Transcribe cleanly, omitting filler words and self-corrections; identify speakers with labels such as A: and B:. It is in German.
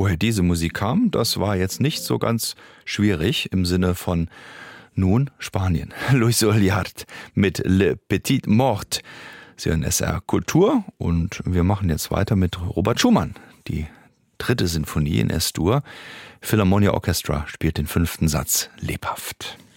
A: Woher diese Musik kam, das war jetzt nicht so ganz schwierig im Sinne von nun Spanien. Luis Ullard mit Le Petit Mort. Sie hören SR Kultur und wir machen jetzt weiter mit Robert Schumann. Die 3. Sinfonie in S-Dur. Philharmonia Orchestra spielt den 5. Satz lebhaft.